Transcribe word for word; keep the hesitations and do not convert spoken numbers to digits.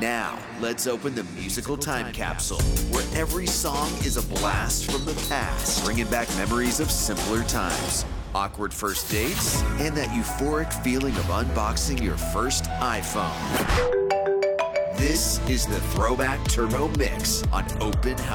Now, let's open the musical time capsule, where every song is a blast from the past, bringing back memories of simpler times, awkward first dates, and that euphoric feeling of unboxing your first iPhone. This is the Throwback Turbo Mix on Open House.